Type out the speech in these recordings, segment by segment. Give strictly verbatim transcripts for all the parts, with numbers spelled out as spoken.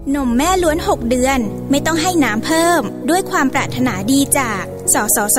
นมแม่ล้วนหกเดือนไม่ต้องให้น้ำเพิ่มด้วยความปรารถนาดีจากสสส.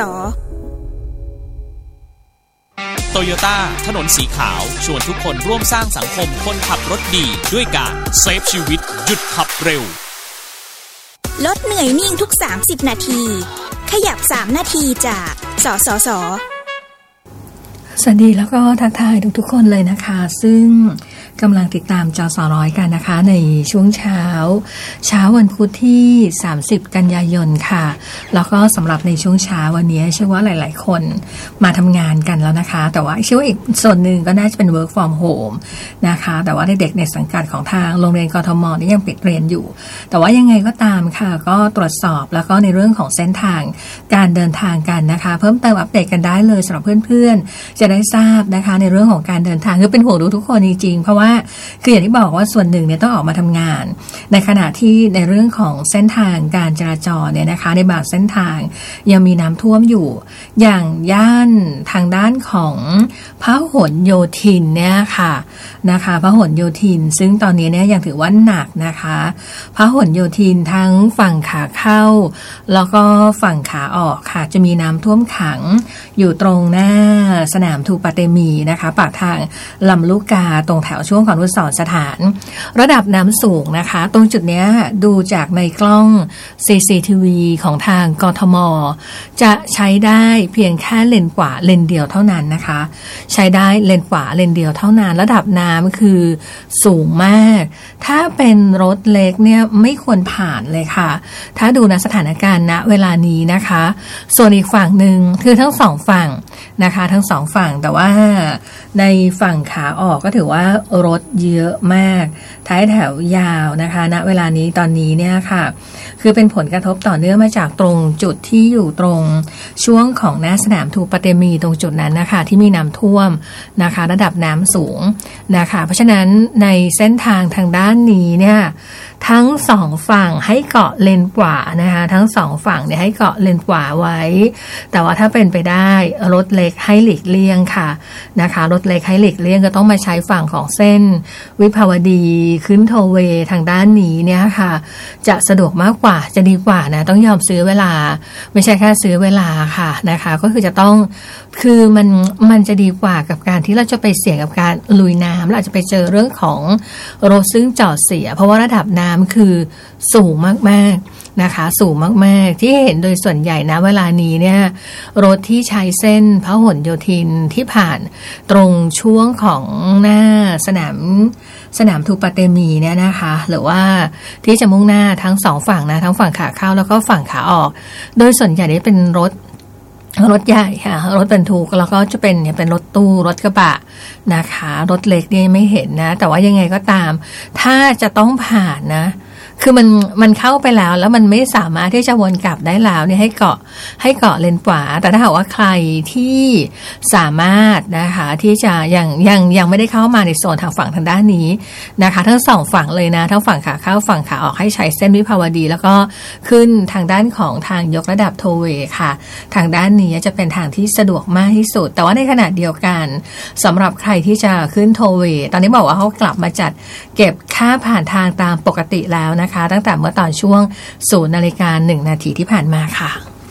โตโยต้าถนนสีขาวชวนทุกคนร่วมสร้างสังคมคนขับรถดีด้วยการเซฟชีวิตหยุดขับเร็วลดเหนื่อยนิ่งทุกสามสิบนาทีขยับสามนาทีจากสสส. สวัสดีแล้วก็ทักทายทุกๆคนเลยนะคะซึ่งกำลังติดตามจสร้อยกันนะคะในช่วงเช้าเช้าวันพุธที่สามสิบกันยายนค่ะแล้วก็สำหรับในช่วงเช้าวันนี้เชื่อว่าหลายๆคนมาทำงานกันแล้วนะคะแต่ว่าเชื่อว่าอีกส่วนหนึ่งก็น่าจะเป็น work from home นะคะแต่ว่าเด็กๆในสังกัดของทางโรงเรียนกทมนี่ยังปิดเรียนอยู่แต่ว่ายังไงก็ตามค่ะก็ตรวจสอบแล้วก็ในเรื่องของเส้นทางการเดินทางกันนะคะเพิ่มเติมอัปเดตกันได้เลยสำหรับเพื่อนๆจะได้ทราบนะคะในเรื่องของการเดินทางคือเป็นห่วงทุกคนจริงๆเพราะว่าคืออย่างที่บอกว่าส่วนหนึ่งเนี่ยต้องออกมาทำงานในขณะที่ในเรื่องของเส้นทางการจราจรเนี่ยนะคะในบางเส้นทางยังมีน้ำท่วมอยู่อย่างย่านทางด้านของพหลโยธินเนี่ยค่ะนะคะพหลโยธินซึ่งตอนนี้เนี่ยยังถือว่าหนักนะคะพหลโยธินทั้งฝั่งขาเข้าแล้วก็ฝั่งขาออกค่ะจะมีน้ำท่วมขังอยู่ตรงหน้าสนามทูปาเตมีนะคะปากทางลำลูกกาตรงแถวช่วงของอนุสรณ์สถานระดับน้ำสูงนะคะตรงจุดนี้ดูจากในกล้อง ซี ซี ที วี ของทางกทมจะใช้ได้เพียงแค่เลนขวาเลนเดียวเท่านั้นนะคะใช้ได้เลนขวาเลนเดียวเท่านั้นระดับน้ำคือสูงมากถ้าเป็นรถเล็กเนี่ยไม่ควรผ่านเลยค่ะถ้าดูณสถานการณ์ณเวลานี้นะคะส่วนอีกฝั่งหนึ่งคือทั้งสองฝั่งนะคะทั้งสองฝั่งแต่ว่าในฝั่งขาออกก็ถือว่ารถเยอะมากท้ายแถวยาวนะคะณเวลานี้ตอนนี้เนี่ยค่ะคือเป็นผลกระทบต่อเนื่องมาจากตรงจุดที่อยู่ตรงช่วงของหน้าสนามทูปาเตมีตรงจุดนั้นนะคะที่มีน้ำท่วมนะคะระดับน้ำสูงนะคะเพราะฉะนั้นในเส้นทางทางด้านนี้เนี่ยทั้งสองฝั่งให้เกาะเลนขวานะคะทั้งสองฝั่งเนี่ยให้เกาะเลนขวาไว้แต่ว่าถ้าเป็นไปได้รถเล็กให้หลีกเลี่ยงค่ะนะคะรถเล็กให้หลีกเลี่ยงก็ต้องมาใช้ฝั่งของเส้นวิภาวดีขึ้นโทเวทางด้านนี้เนี่ยค่ะจะสะดวกมากกว่าจะดีกว่านะต้องยอมซื้อเวลาไม่ใช่แค่ซื้อเวลาค่ะนะคะก็คือจะต้องคือมันมันจะดีกว่ากับการที่เราจะไปเสี่ยงกับการลุยน้ำเราอาจจะไปเจอเรื่องของรถซึ่งจอดเสียเพราะว่าระดับน้ำคือสูงมากๆนะคะสูงมากๆที่เห็นโดยส่วนใหญ่นะเวลานี้เนี่ยรถที่ใช้เส้นพหลโยธินที่ผ่านตรงช่วงของหน้าสนามสนามทูปาเตมีเนี่ยนะคะหรือว่าที่จะมุ่งหน้าทั้งสองฝั่งนะทั้งฝั่งขาเข้าแล้วก็ฝั่งขาออกโดยส่วนใหญ่นี่เป็นรถรถใหญ่ค่ะรถบรรทุกแล้วก็จะเป็นเนี่ยเป็นรถตู้รถกระบะนะคะรถเล็กนี่ไม่เห็นนะแต่ว่ายังไงก็ตามถ้าจะต้องผ่านนะคือมันมันเข้าไปแล้วแล้วมันไม่สามารถที่จะวนกลับได้แล้วเนี่ยให้เกาะให้เกาะเลนขวาแต่ถ้าหากว่าใครที่สามารถนะคะที่จะยังยังยังไม่ได้เข้ามาในโซนทางฝั่งทางด้านนี้นะคะทั้งสองฝั่งเลยนะทั้งฝั่งขาเข้าฝั่งขาออกให้ใช้เส้นวิภาวดีแล้วก็ขึ้นทางด้านของทางยกระดับโทเวค่ะทางด้านนี้จะเป็นทางที่สะดวกมากที่สุดแต่ว่าในขณะเดียวกันสำหรับใครที่จะขึ้นโทเวตอนนี้บอกว่าเขากลับมาจัดเก็บค่าผ่านทางตามปกติแล้วนะคะตั้งแต่เมื่อตอนช่วงศูนย์นาฬิกาหนึ่งนาทีที่ผ่านมาค่ะ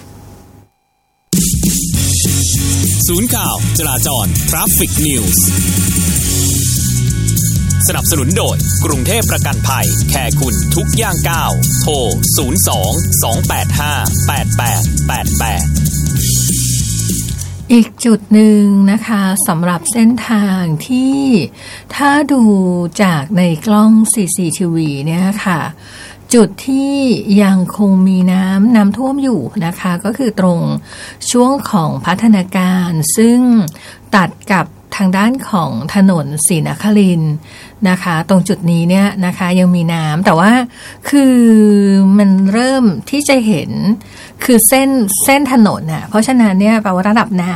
ศูนย์ข่าวจราจร Traffic News สนับสนุนโดยกรุงเทพประกันภัยแค่คุณทุกย่างก้าวโทรศูนย์ สอง สอง แปด ห้า แปด แปด แปด แปดอีกจุดหนึ่งนะคะสำหรับเส้นทางที่ถ้าดูจากในกล้อง ซี ซี ที วี เนี่ยค่ะจุดที่ยังคงมีน้ำน้ำท่วมอยู่นะคะก็คือตรงช่วงของพัฒนาการซึ่งตัดกับทางด้านของถนนศรีนครินทร์นะคะตรงจุดนี้เนี่ยนะคะยังมีน้ำแต่ว่าคือมันเริ่มที่จะเห็นคือเส้นเส้นถนนน่ะเพราะฉะนั้นเนี่ยแปลว่าระดับน้ำ